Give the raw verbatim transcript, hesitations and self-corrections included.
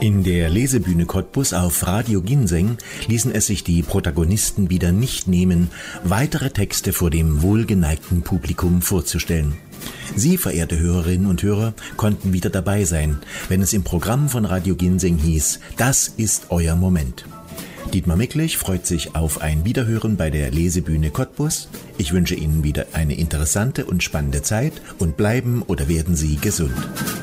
In der Lesebühne Cottbus auf Radio Ginseng ließen es sich die Protagonisten wieder nicht nehmen, weitere Texte vor dem wohlgeneigten Publikum vorzustellen. Sie, verehrte Hörerinnen und Hörer, konnten wieder dabei sein, wenn es im Programm von Radio Ginseng hieß, das ist euer Moment. Dietmar Micklich freut sich auf ein Wiederhören bei der Lesebühne Cottbus. Ich wünsche Ihnen wieder eine interessante und spannende Zeit und bleiben oder werden Sie gesund.